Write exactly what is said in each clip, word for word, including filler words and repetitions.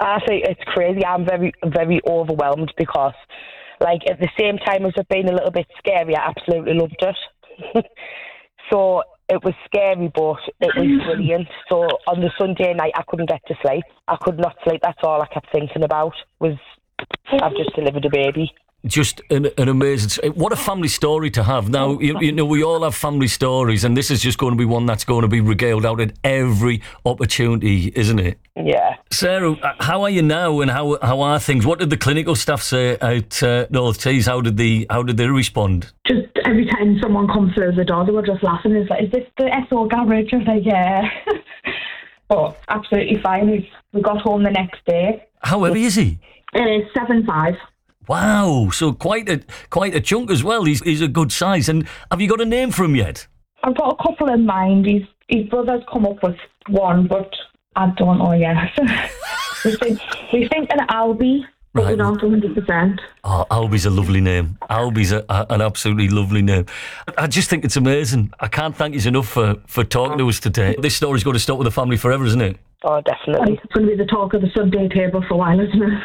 I think it's crazy. I'm very, very overwhelmed because, like, at the same time as it being a little bit scary, I absolutely loved it. So it was scary, but it was brilliant. So on the Sunday night, I couldn't get to sleep. I could not sleep. That's all I kept thinking about was I've just delivered a baby. Just an, an amazing... What a family story to have. Now, you, you know, we all have family stories, and this is just going to be one that's going to be regaled out at every opportunity, isn't it? Yeah. Sarah, how are you now, and how how are things? What did the clinical staff say at uh, North Tees? How did the how did they respond? Just every time someone comes through the door, they were just laughing. It's like, is this the S O garage? I was like, yeah. But absolutely fine. We, we got home the next day. How heavy is he? Uh, seven five. Wow, so quite a quite a chunk as well. He's he's a good size. And have you got a name for him yet? I've got a couple in mind. His his brother's come up with one, but I don't know yet. we think we think an Albie, but Right. we're not one hundred percent. Oh, Albie's a lovely name. Albie's a, a, an absolutely lovely name. I just think it's amazing. I can't thank you enough for, for talking to us today. This story's going to stop with the family forever, isn't it? Oh, definitely. It's going to be the talk of the Sunday table for a while, isn't it?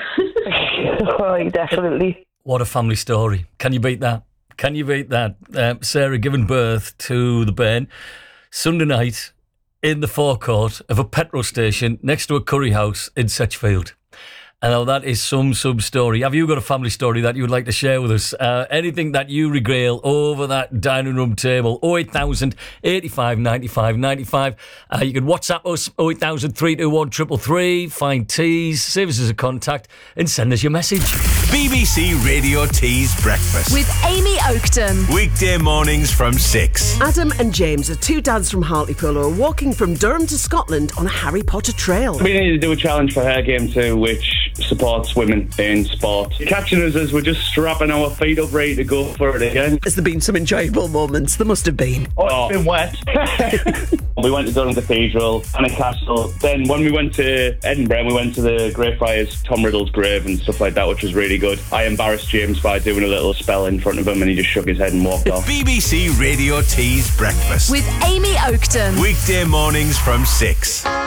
Oh, definitely. What a family story. Can you beat that? Can you beat that? Um, Sarah giving birth to the bairn Sunday night in the forecourt of a petrol station next to a curry house in Setchfield. And now that is some sub story. Have you got a family story that you would like to share with us? Uh, anything that you regale over that dining room table? oh eight thousand, eighty-five, ninety-five, ninety-five. Uh, you can WhatsApp us, oh eight thousand, three two one, three three three. Find Tees, save us as a contact, and send us your message. B B C Radio Tees Breakfast. With Amy Oakton. Weekday mornings from six. Adam and James are two dads from Hartlepool who are walking from Durham to Scotland on a Harry Potter trail. We need to do a challenge for Hair Game too, which supports women in sport. Catching us as we're just strapping our feet up ready to go for it again. Has there been some enjoyable moments? There must have been. Oh, it's been wet. We went to Durham Cathedral and a castle. Then when we went to Edinburgh, we went to the Greyfriars, Tom Riddle's grave and stuff like that, which was really good. I embarrassed James by doing a little spell in front of him and he just shook his head and walked off. B B C Radio Tees Breakfast. With Amy Oakton. Weekday mornings from six.